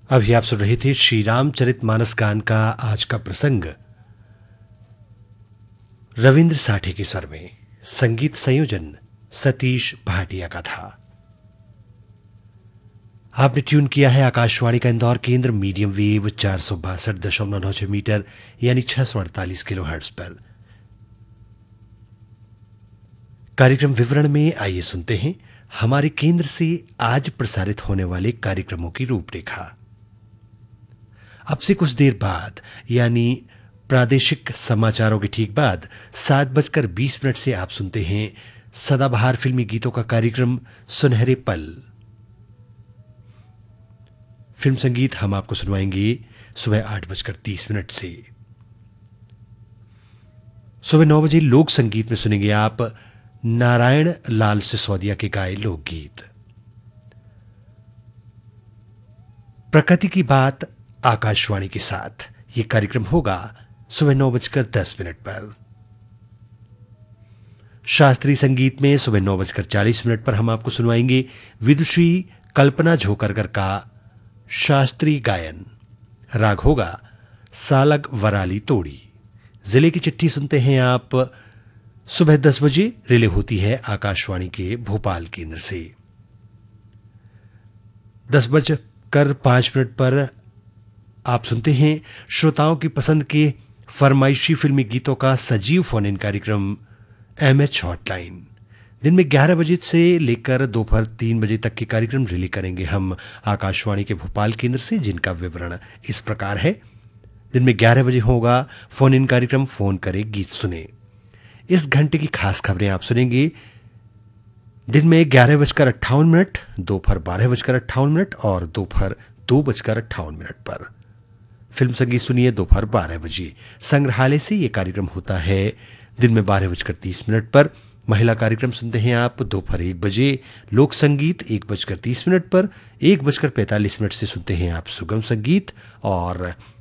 अभी आप सुन रहे थे श्री रामचरितमानस गान का आज का प्रसंग रविंद्र साठे के स्वर में। संगीत संयोजन सतीश भाटिया का था। आपने ट्यून किया है आकाशवाणी का इंदौर केंद्र मीडियम वेव 462.96 मीटर यानी 648 किलो हर्ट्ज पर। कार्यक्रम विवरण में आइए सुनते हैं हमारे केंद्र से आज प्रसारित होने वाले कार्यक्रमों की रूपरेखा। अब से कुछ देर बाद यानी प्रादेशिक समाचारों के ठीक बाद 7:20 से आप सुनते हैं सदाबहार फिल्मी गीतों का कार्यक्रम सुनहरे पल। फिल्म संगीत हम आपको सुनवाएंगे सुबह 8:30 से। सुबह 9 बजे लोक संगीत में सुनेंगे आप नारायण लाल सिसोदिया के गाए लोकगीत। प्रकृति की बात आकाशवाणी के साथ यह कार्यक्रम होगा सुबह 9:10 पर। शास्त्रीय संगीत में सुबह 9:40 पर हम आपको सुनवाएंगे विदुषी कल्पना झोकरकर का शास्त्रीय गायन। राग होगा सालग वराली तोड़ी। जिले की चिट्ठी सुनते हैं आप सुबह 10 बजे। रिले होती है आकाशवाणी के भोपाल केंद्र से। 10:05 पर आप सुनते हैं श्रोताओं की पसंद के फरमाइशी फिल्मी गीतों का सजीव फोन इन कार्यक्रम एमएच हॉटलाइन। दिन में 11 बजे से लेकर दोपहर 3 बजे तक के कार्यक्रम रिले करेंगे हम आकाशवाणी के भोपाल केंद्र से, जिनका विवरण इस प्रकार है। दिन में 11 बजे होगा फोन इन कार्यक्रम फोन करे गीत सुने। इस घंटे की खास खबरें आप सुनेंगे दिन में 11:58, दोपहर 12:58 और दोपहर 2:58 पर। फिल्म संगीत सुनिए दोपहर 12 बजे। संग्रहालय से यह कार्यक्रम होता है दिन में 12:30 पर। महिला कार्यक्रम सुनते हैं आप दोपहर 1 बजे। लोक संगीत 1:30 पर। 1:45 से सुनते हैं आप सुगम संगीत और